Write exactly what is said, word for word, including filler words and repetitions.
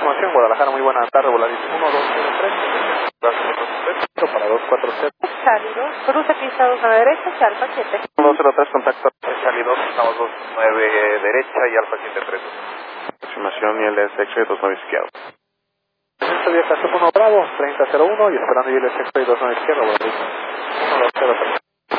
Información, Guadalajara, muy buena tarde, Volaris uno dos cero tres, para dos cuatro cero. Charlie dos, cruce pista dos nueve derecha, Alfa siete. uno dos cero tres, contacto Charlie dos, estamos dos nueve derecha y Alfa siete tres. Aproximación I L S X-Ray dos nueve izquierdo. Este día Caso uno Bravo, treinta cero uno y esperando I L S X-Ray dos nueve izquierdo, Volaris uno dos cero tres.